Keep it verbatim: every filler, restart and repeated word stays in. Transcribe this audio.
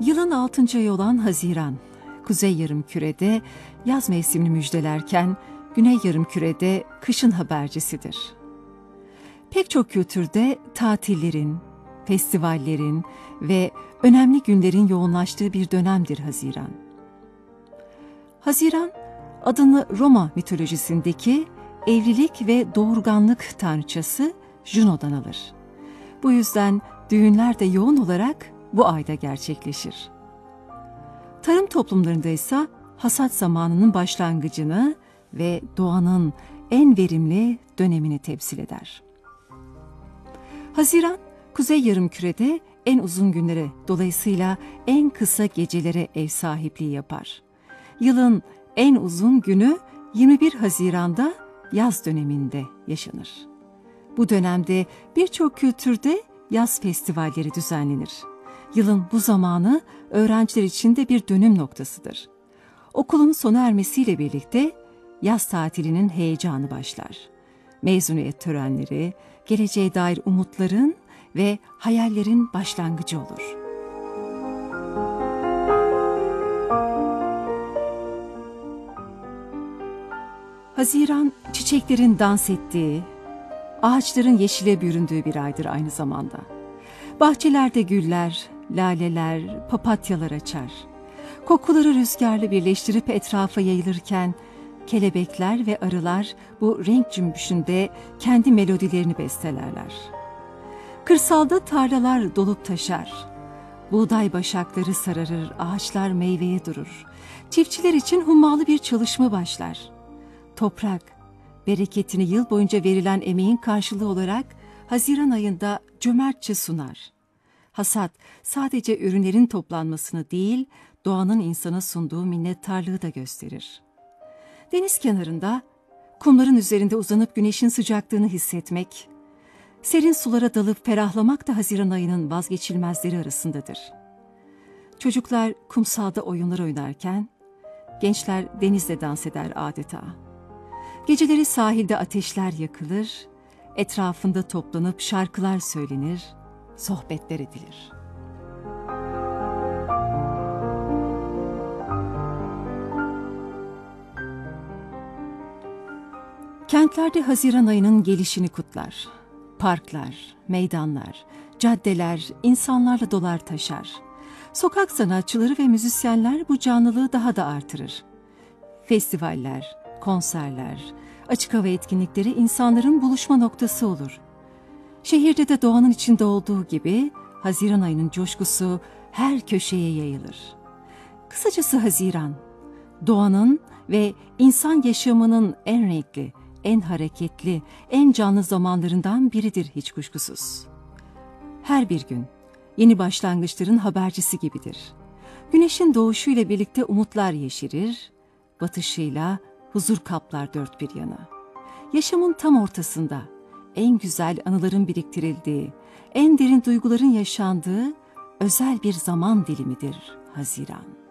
Yılın altıncı ayı olan Haziran, Kuzey Yarımküre'de yaz mevsimini müjdelerken Güney Yarımküre'de kışın habercisidir. Pek çok kültürde tatillerin, festivallerin ve önemli günlerin yoğunlaştığı bir dönemdir Haziran. Haziran, adını Roma mitolojisindeki evlilik ve doğurganlık tanrıçası Juno'dan alır. Bu yüzden düğünler de yoğun olarak bu ayda gerçekleşir. Tarım toplumlarında ise hasat zamanının başlangıcını ve doğanın en verimli dönemini temsil eder. Haziran, Kuzey Yarımküre'de en uzun günlere, dolayısıyla en kısa gecelere ev sahipliği yapar. Yılın en uzun günü yirmi bir Haziran'da yaz döneminde yaşanır. Bu dönemde birçok kültürde yaz festivalleri düzenlenir. Yılın bu zamanı öğrenciler için de bir dönüm noktasıdır. Okulun sona ermesiyle birlikte yaz tatilinin heyecanı başlar. Mezuniyet törenleri, geleceğe dair umutların ve hayallerin başlangıcı olur. Haziran, çiçeklerin dans ettiği, ağaçların yeşile büründüğü bir aydır aynı zamanda. Bahçelerde güller, laleler, papatyalar açar. Kokuları rüzgarla birleştirip etrafa yayılırken kelebekler ve arılar bu renk cümbüşünde kendi melodilerini bestelerler. Kırsalda tarlalar dolup taşar. Buğday başakları sararır, ağaçlar meyveye durur. Çiftçiler için hummalı bir çalışma başlar. Toprak, bereketini yıl boyunca verilen emeğin karşılığı olarak Haziran ayında cömertçe sunar. Hasat, sadece ürünlerin toplanmasını değil, doğanın insana sunduğu minnettarlığı da gösterir. Deniz kenarında, kumların üzerinde uzanıp güneşin sıcaklığını hissetmek, serin sulara dalıp ferahlamak da Haziran ayının vazgeçilmezleri arasındadır. Çocuklar kumsalda oyunlar oynarken, gençler denizde dans eder adeta. Geceleri sahilde ateşler yakılır, etrafında toplanıp şarkılar söylenir, sohbetler edilir. Kentlerde Haziran ayının gelişini kutlar. Parklar, meydanlar, caddeler insanlarla dolar taşar. Sokak sanatçıları ve müzisyenler bu canlılığı daha da artırır. Festivaller, konserler, açık hava etkinlikleri insanların buluşma noktası olur. Şehirde de doğanın içinde olduğu gibi Haziran ayının coşkusu her köşeye yayılır. Kısacası Haziran, doğanın ve insan yaşamının en renkli, en hareketli, en canlı zamanlarından biridir hiç kuşkusuz. Her bir gün yeni başlangıçların habercisi gibidir. Güneşin doğuşuyla birlikte umutlar yeşerir, batışıyla huzur kaplar dört bir yanı. Yaşamın tam ortasında en güzel anıların biriktirildiği, en derin duyguların yaşandığı özel bir zaman dilimidir Haziran.